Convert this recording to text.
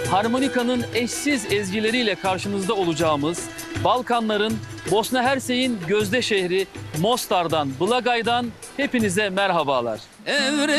harmonikanın eşsiz ezgileriyle karşınızda olacağımız Balkanların, Bosna Hersey'in gözde şehri Mostar'dan, Blagaj'dan hepinize merhabalar.